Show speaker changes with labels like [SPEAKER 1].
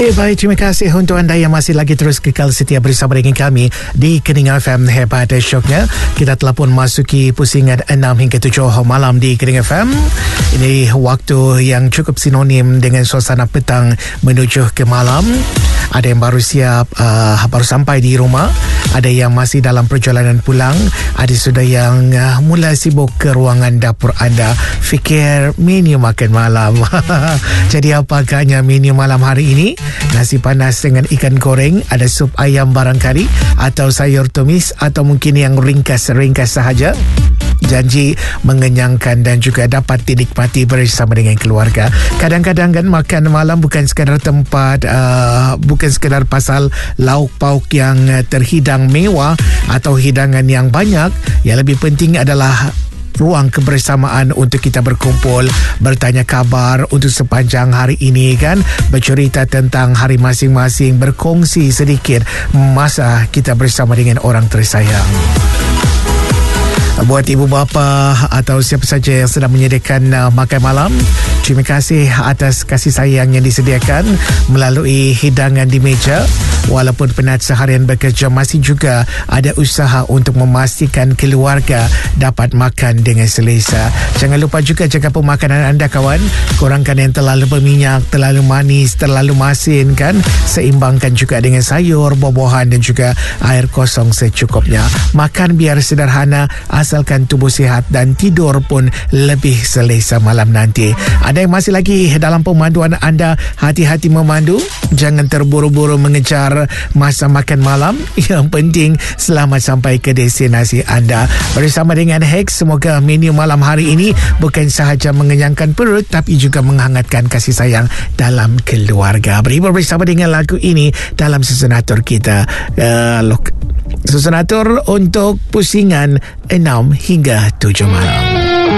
[SPEAKER 1] Baik, terima kasih untuk anda yang masih lagi terus kekal setia bersama dengan kami di Kening FM. Hebat syoknya, kita telah pun masuki pusingan 6 hingga 7 malam di Kening FM. Ini waktu yang cukup sinonim dengan suasana petang menuju ke malam. Ada yang baru siap, baru sampai di rumah. Ada yang masih dalam perjalanan pulang. Ada sudah yang mula sibuk ke ruangan dapur anda, fikir menu makan malam. Jadi apa agaknya menu malam hari ini? Nasi panas dengan ikan goreng, ada sup ayam barangkali, atau sayur tumis, atau mungkin yang ringkas-ringkas sahaja. Janji mengenyangkan dan juga dapat dinikmati bersama dengan keluarga. Kadang-kadang kan makan malam bukan sekadar tempat, bukan sekadar pasal lauk pauk yang terhidang mewah atau hidangan yang banyak. Yang lebih penting adalah ruang kebersamaan untuk kita berkumpul, bertanya kabar untuk sepanjang hari ini kan, bercerita tentang hari masing-masing, berkongsi sedikit masa kita bersama dengan orang tersayang. Buat ibu bapa atau siapa saja yang sedang menyediakan makan malam, terima kasih atas kasih sayang yang disediakan melalui hidangan di meja. Walaupun penat seharian bekerja, masih juga ada usaha untuk memastikan keluarga dapat makan dengan selesa. Jangan lupa juga jaga pemakanan anda kawan. Kurangkan yang terlalu berminyak, terlalu manis, terlalu masin kan. Seimbangkan juga dengan sayur, buah-buahan dan juga air kosong secukupnya. Makan biar sederhana, asalkan tubuh sihat dan tidur pun lebih selesa malam nanti. Ada yang masih lagi dalam pemanduan anda, hati-hati memandu. Jangan terburu-buru mengejar masa makan malam. Yang penting selamat sampai ke destinasi anda. Bersama dengan Hex, semoga menu malam hari ini bukan sahaja mengenyangkan perut tapi juga menghangatkan kasih sayang dalam keluarga. Berhibur bersama dengan lagu ini dalam Susunatur kita. Susunatur untuk pusingan 6 hingga 7 malam.